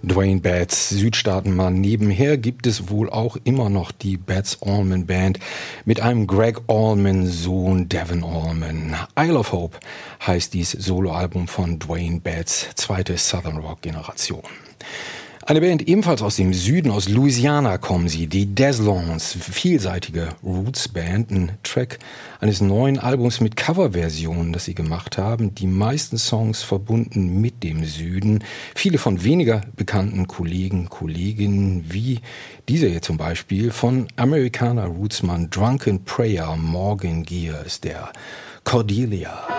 Dwayne Betts, Südstaatenmann. Nebenher gibt es wohl auch immer noch die Betts Allman Band mit einem Greg Allman-Sohn Devin Allman. Isle of Hope heißt dies Soloalbum von Dwayne Betts, zweite Southern Rock Generation. Eine Band ebenfalls aus dem Süden, aus Louisiana kommen sie, die Deslons, vielseitige Roots-Band, ein Track eines neuen Albums mit Coverversionen, das sie gemacht haben, die meisten Songs verbunden mit dem Süden, viele von weniger bekannten Kolleginnen, wie dieser hier zum Beispiel von Amerikaner Rootsmann Drunken Prayer Morgan Gears, der Cordelia.